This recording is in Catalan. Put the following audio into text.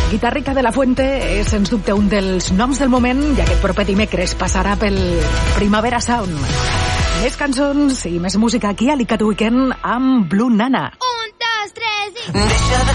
Guitarrica de la Fuente és, sens dubte, un dels noms del moment i aquest proper dimecres passarà pel Primavera Sound. Més cançons i més música aquí a l'ICAT Weekend amb Blue Nana. 1, 2, 3 i... Deixa de